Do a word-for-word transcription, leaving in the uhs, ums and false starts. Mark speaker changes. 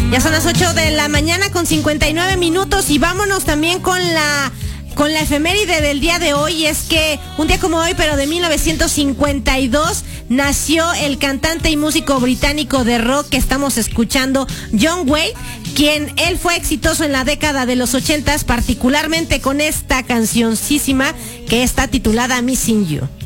Speaker 1: Ya son las ocho de la mañana con cincuenta y nueve minutos y vámonos también con la... Con la efeméride del día de hoy. Es que un día como hoy, pero de mil novecientos cincuenta y dos, nació el cantante y músico británico de rock que estamos escuchando, John Wayne, quien él fue exitoso en la década de los ochentas, particularmente con esta cancioncísima que está titulada Missing You.